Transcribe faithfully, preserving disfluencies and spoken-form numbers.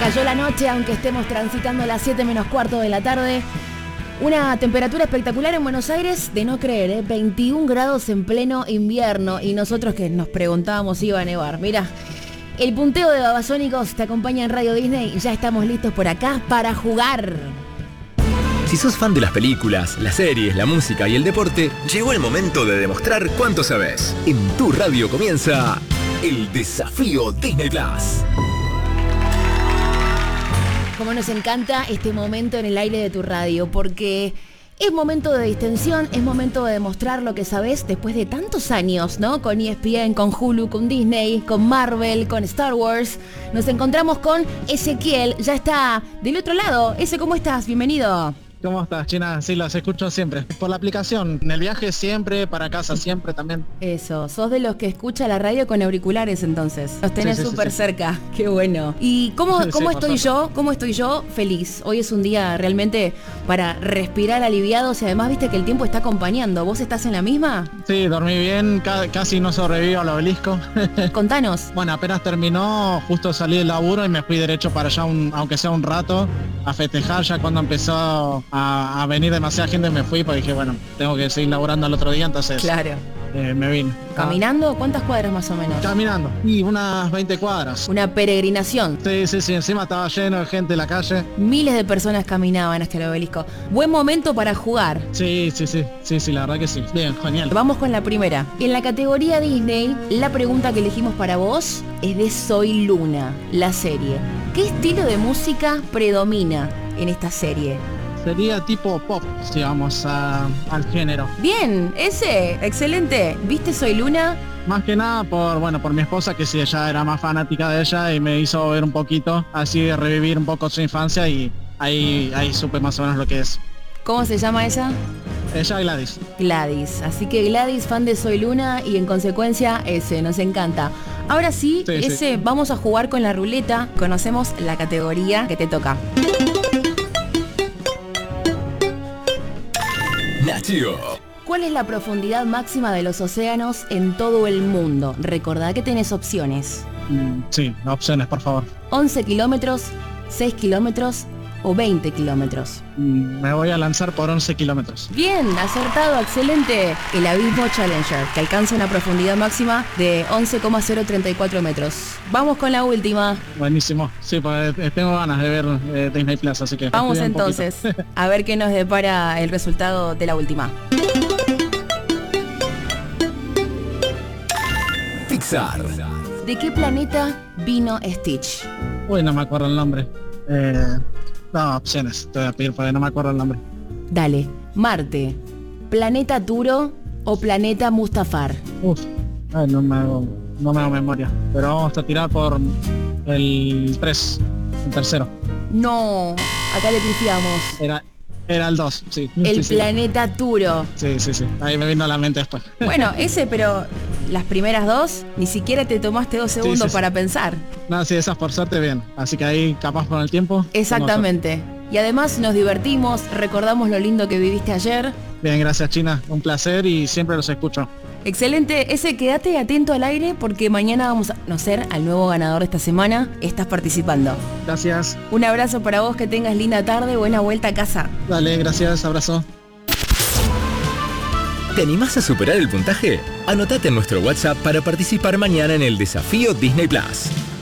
Cayó la noche, aunque estemos transitando las siete menos cuarto de la tarde. Una temperatura espectacular en Buenos Aires, de no creer, ¿eh? veintiún grados en pleno invierno. Y nosotros que nos preguntábamos si iba a nevar. Mira, el punteo de Babasónicos te acompaña en Radio Disney y ya estamos listos por acá para jugar. Si sos fan de las películas, las series, la música y el deporte, llegó el momento de demostrar cuánto sabés. En tu radio comienza el Desafío Disney Plus. Como nos encanta este momento en el aire de tu radio, porque es momento de distensión, es momento de demostrar lo que sabés después de tantos años, ¿no? Con E S P N, con Hulu, con Disney, con Marvel, con Star Wars. Nos encontramos con Ezequiel, ya está del otro lado. Ese, ¿cómo estás? Bienvenido. ¿Cómo estás, China? Sí, los escucho siempre. Por la aplicación, en el viaje siempre, para casa siempre también. Eso, sos de los que escucha la radio con auriculares entonces. Los tenés súper sí, sí, sí, sí. cerca, qué bueno. ¿Y cómo, cómo sí, estoy yo? ¿Cómo estoy yo? Feliz. Hoy es un día realmente para respirar aliviados y además viste que el tiempo está acompañando. ¿Vos estás en la misma? Sí, dormí bien, ca- casi no sobrevivo al obelisco. Contanos. Bueno, apenas terminó, justo salí del laburo y me fui derecho para allá, un, aunque sea un rato, a festejar. Ya cuando empezó A, a venir demasiada gente me fui porque dije, bueno, tengo que seguir laburando al otro día, entonces claro. eh, me vine. ¿Caminando? ¿Cuántas cuadras más o menos? Caminando, y unas veinte cuadras. Una peregrinación. Sí, sí, sí, encima estaba lleno de gente en la calle. Miles de personas caminaban hasta el obelisco. Buen momento para jugar. Sí, sí, sí, sí, sí, la verdad que sí. Bien, genial. Vamos con la primera. En la categoría Disney, la pregunta que elegimos para vos es de Soy Luna, la serie. ¿Qué estilo de música predomina en esta serie? Sería tipo pop, si vamos a, al género. Bien, ese, excelente. ¿Viste Soy Luna? Más que nada por, bueno, por mi esposa, que sí, ella era más fanática de ella y me hizo ver un poquito, así de revivir un poco su infancia y ahí, ahí supe más o menos lo que es. ¿Cómo se llama ella? Ella Gladys. Gladys. Así que Gladys, fan de Soy Luna y en consecuencia ese, nos encanta. Ahora sí, sí ese, sí. Vamos a jugar con la ruleta. Conocemos la categoría que te toca. Nacho. ¿Cuál es la profundidad máxima de los océanos en todo el mundo? Recordá que tenés opciones. Mm, sí, opciones, por favor. once kilómetros, seis kilómetros o veinte kilómetros. Mm, me voy a lanzar por once kilómetros. Bien, acertado, excelente. El Abismo Challenger, que alcanza una profundidad máxima de once coma cero treinta y cuatro metros. Vamos con la última. Buenísimo. Sí, pues tengo ganas de ver eh, Disney Plus, así que... Vamos entonces a ver qué nos depara el resultado de la última. Pixar. ¿De qué planeta vino Stitch? Uy, no me acuerdo el nombre. Eh... No, opciones, te voy a pedir porque no me acuerdo el nombre. Dale. Marte, Planeta Turo o Planeta Mustafar. Uf, ay, no me hago, no me hago memoria. Pero vamos a tirar por el tres, el tercero. No, acá le pifiamos. Era, era el dos, sí. El sí, Planeta sí. Turo. Sí, sí, sí. Ahí me vino a la mente después. Bueno, ese, pero las primeras dos, ni siquiera te tomaste dos segundos sí, sí, para sí. pensar. No, sí, esas por suerte bien. Así que ahí capaz con el tiempo. Exactamente. Y además nos divertimos, recordamos lo lindo que viviste ayer. Bien, gracias China. Un placer y siempre los escucho. Excelente. Ese, quédate atento al aire porque mañana vamos a conocer al nuevo ganador de esta semana. Estás participando. Gracias. Un abrazo para vos, que tengas linda tarde, buena vuelta a casa. Dale, gracias, abrazo. ¿Te animás a superar el puntaje? Anotate en nuestro WhatsApp para participar mañana en el Desafío Disney Plus.